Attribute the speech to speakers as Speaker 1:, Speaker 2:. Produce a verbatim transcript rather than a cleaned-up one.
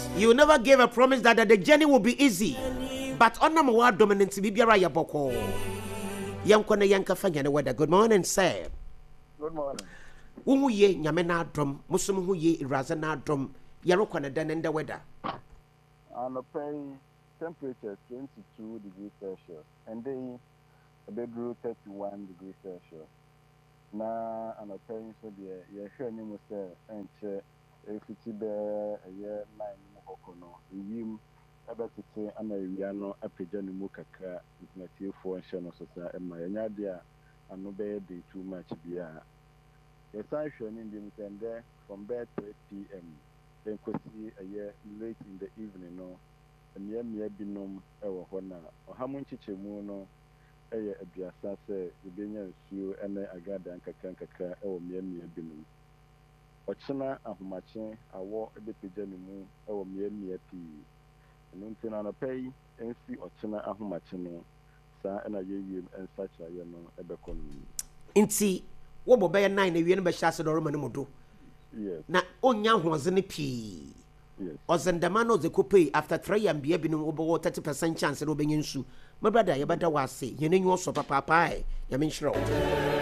Speaker 1: You never gave a promise that the journey will be easy. But on number one dominant Bibiara Yaboko. Yankona Yanka Fangana weather. Good morning, sir.
Speaker 2: Good morning.
Speaker 1: Umu ye Yamena drum, Musum who ye Razana drum, Yarokana dan in the weather.
Speaker 2: And the pay temperature twenty-two degrees Celsius. And they a bedroom thirty-one degrees Celsius. Na and a pay so the Yasha say and check if it's a year nine Mokono. Yim about to say Ameriano a pigeon mukaka with for and Shannon Society and my Nadia and no bed too much beer. Yes, I shall in the and there from bed to eight p m. Then could see a year late in the evening, no, and yet me be no ever one or how much chichemuno a biasa say the Benya Sue and I got the Anka Kanka or me me binum. Ochina of Machin, I walk a bit pigeon moon or me me a pea. And until on a pay and see Ochina of Machino, sa and I gave and such a you know a becon.
Speaker 1: Inti, what will be a nine if you never shas or Roman?
Speaker 2: Yes.
Speaker 1: Na onya hwazene pii.
Speaker 2: Yes.
Speaker 1: Ozendamano ze kope after three and be binu obo thirty percent chance no benyensu. My brother, you better was say, you know so papa papa. Ya menshro.